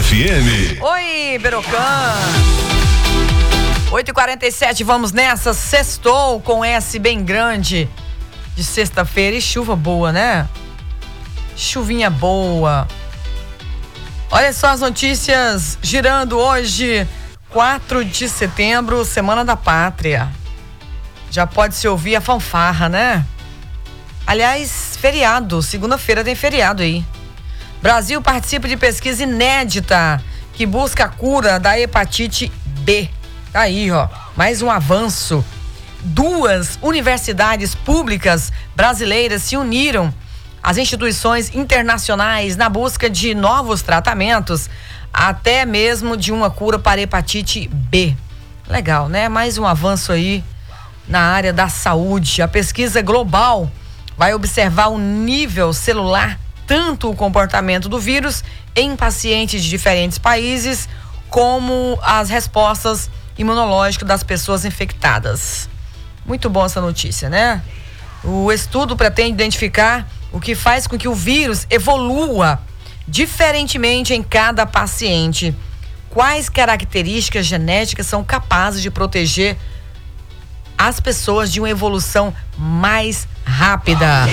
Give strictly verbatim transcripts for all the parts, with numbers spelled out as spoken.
F M. Oi, Berocan. oito e quarenta e sete, vamos nessa. Sextou com S bem grande de sexta-feira e chuva boa, né? Chuvinha boa. Olha só as notícias girando hoje, quatro de setembro, Semana da Pátria. Já pode se ouvir a fanfarra, né? Aliás, feriado, segunda-feira tem feriado aí. Brasil participa de pesquisa inédita que busca a cura da hepatite B. Tá aí, ó, mais um avanço. Duas universidades públicas brasileiras se uniram às instituições internacionais na busca de novos tratamentos, até mesmo de uma cura para hepatite B. Legal, né? Mais um avanço aí na área da saúde. A pesquisa global vai observar o nível celular, tanto o comportamento do vírus em pacientes de diferentes países, como as respostas imunológicas das pessoas infectadas. Muito bom essa notícia, né? O estudo pretende identificar o que faz com que o vírus evolua diferentemente em cada paciente. Quais características genéticas são capazes de proteger as pessoas de uma evolução mais rápida?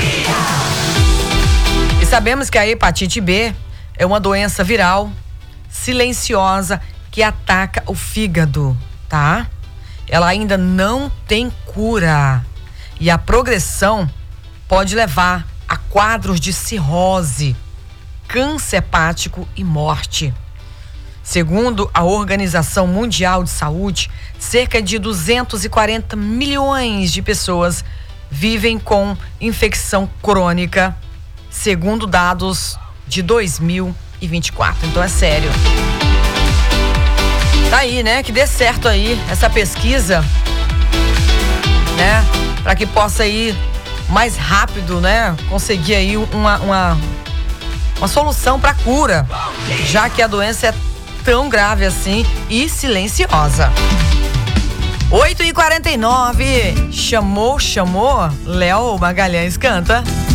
E sabemos que a hepatite B é uma doença viral silenciosa que ataca o fígado, tá? Ela ainda não tem cura e a progressão pode levar a quadros de cirrose, câncer hepático e morte. Segundo a Organização Mundial de Saúde, cerca de duzentos e quarenta milhões de pessoas vivem com infecção crônica, segundo dados de dois mil e vinte e quatro. Então é sério. Tá aí, né? Que dê certo aí essa pesquisa, né? Para que possa ir mais rápido, né? Conseguir aí uma, uma, uma solução para cura, já que a doença é tão grave assim e silenciosa. oito e quarenta e nove, chamou, chamou, Léo Magalhães canta.